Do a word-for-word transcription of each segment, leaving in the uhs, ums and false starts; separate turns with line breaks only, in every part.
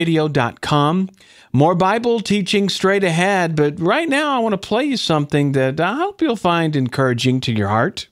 radio dot com. More Bible teaching straight ahead, but right now I want to play you something that I hope you'll find encouraging to your heart.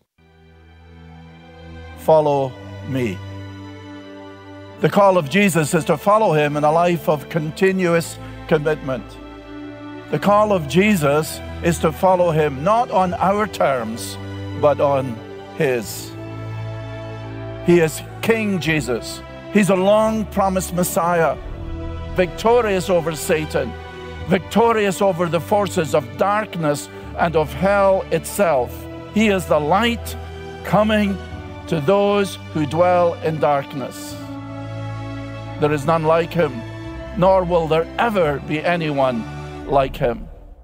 Follow me. The call of Jesus is to follow him in a life of continuous commitment. The call of Jesus is to follow him not on our terms, but on his. He is King Jesus. He's a long-promised Messiah, victorious over Satan, victorious over the forces of darkness and of hell itself. He is the light coming to those who dwell in darkness. There is none like him, nor will there ever be anyone like him.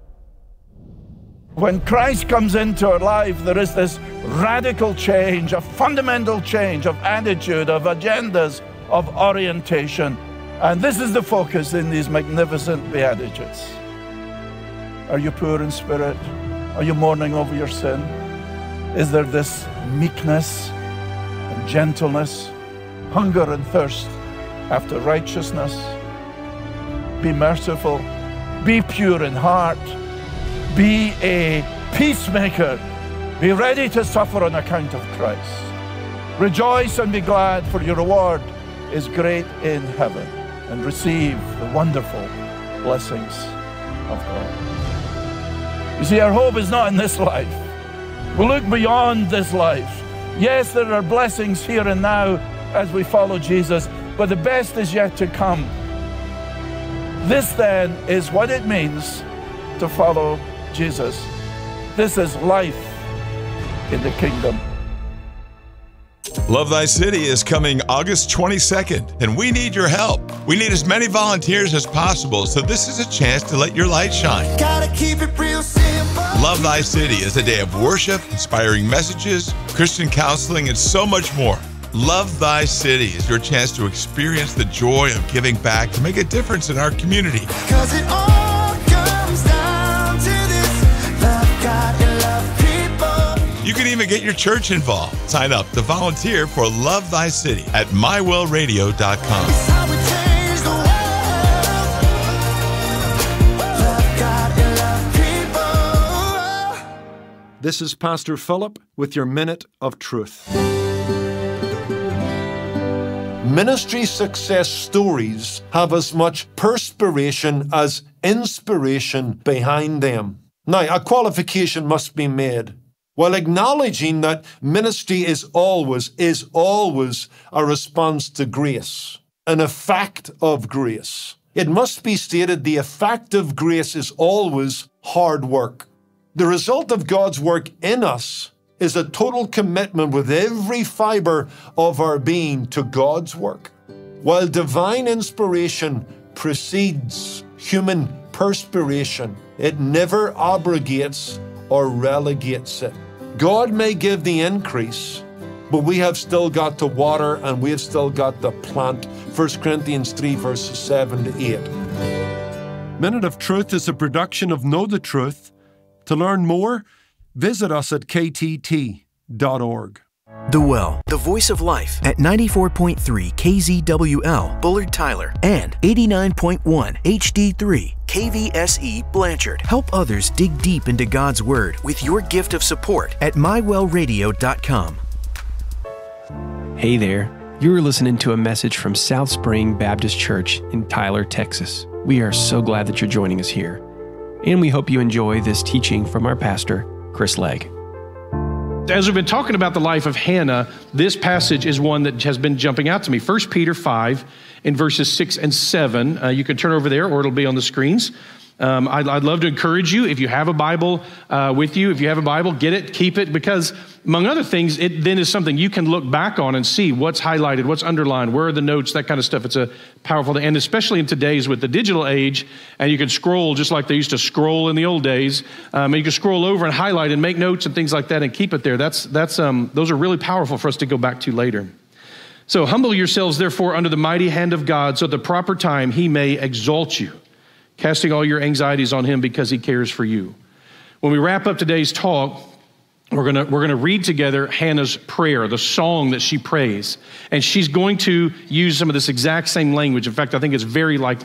When Christ comes into our life, there is this radical change, a fundamental change of attitude, of agendas, of orientation. And this is the focus in these magnificent Beatitudes. Are you poor in spirit? Are you mourning over your sin? Is there this meekness and gentleness, hunger and thirst after righteousness? Be merciful, be pure in heart, be a peacemaker, be ready to suffer on account of Christ. Rejoice and be glad, for your reward is great in heaven, and receive the wonderful blessings of God. You see, our hope is not in this life. We look beyond this life. Yes, there are blessings here and now as we follow Jesus, but the best is yet to come. This then is what it means to follow Jesus. This is life in the kingdom.
Love Thy City is coming August twenty-second, and we need your help. We need as many volunteers as possible, so this is a chance to let your light shine. Gotta keep it real simple. Love Thy City is a day of worship, inspiring messages, Christian counseling, and so much more. Love Thy City is your chance to experience the joy of giving back to make a difference in our community. 'Cause it all comes down to this: love God and love people. You can even get your church involved. Sign up to volunteer for Love Thy City at my well radio dot com.
This is Pastor Philip with your Minute of Truth. Ministry success stories have as much perspiration as inspiration behind them. Now, a qualification must be made. While acknowledging that ministry is always, is always a response to grace, an effect of grace, it must be stated the effect of grace is always hard work. The result of God's work in us is a total commitment with every fiber of our being to God's work. While divine inspiration precedes human perspiration, it never abrogates or relegates it. God may give the increase, but we have still got to water and we have still got to plant. First Corinthians three, verses seven to eight. Minute of Truth is a production of Know the Truth. To learn more, visit us at k t t dot org.
The Well, the voice of life at ninety-four point three K Z W L, Bullard Tyler, and eighty-nine point one H D three K V S E Blanchard. Help others dig deep into God's Word with your gift of support at my well radio dot com.
Hey there. You're listening to a message from South Spring Baptist Church in Tyler, Texas. We are so glad that you're joining us here. And we hope you enjoy this teaching from our pastor, Chris Legg.
As we've been talking about the life of Hannah, this passage is one that has been jumping out to me. First Peter five in verses six and seven. Uh, you can turn over there or it'll be on the screens. Um, I'd, I'd love to encourage you, if you have a Bible uh, with you, if you have a Bible, get it, keep it, because among other things, it then is something you can look back on and see what's highlighted, what's underlined, where are the notes, that kind of stuff. It's a powerful thing, and especially in today's with the digital age, and you can scroll just like they used to scroll in the old days, um, and you can scroll over and highlight and make notes and things like that and keep it there. That's, that's, um, those are really powerful for us to go back to later. So humble yourselves, therefore, under the mighty hand of God, so at the proper time he may exalt you, casting all your anxieties on him because he cares for you. When we wrap up today's talk, we're gonna, we're gonna read together Hannah's prayer, the song that she prays. And she's going to use some of this exact same language. In fact, I think it's very likely